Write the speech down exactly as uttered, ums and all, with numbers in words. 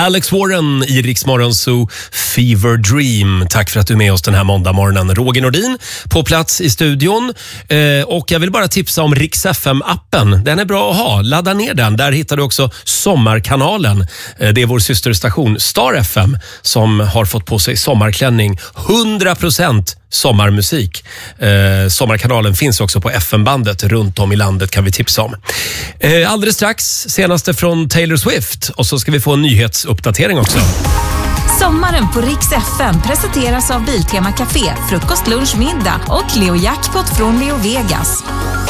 Alex Warren i Rix Morgon Zoo, Fever Dream. Tack för att du är med oss den här måndagmorgonen. Roger Nordin på plats i studion. Eh, och jag vill bara tipsa om Rix F M-appen. Den är bra att ha. Ladda ner den. Där hittar du också Sommarkanalen. Eh, det är vår systerstation Star F M som har fått på sig sommarklänning. hundra procent sommarmusik. Eh, sommarkanalen finns också på F M-bandet runt om i landet, kan vi tipsa om. Eh, alldeles strax, senaste från Taylor Swift. Och så ska vi få en nyhetsuppdatering också. Sommaren på Rix F M presenteras av Biltema Café, frukost, lunch, middag och Leo Jackpot från Leo Vegas.